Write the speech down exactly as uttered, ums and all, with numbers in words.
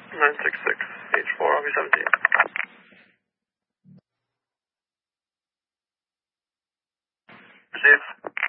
nine six six, H four, I'll be seventeen. Received.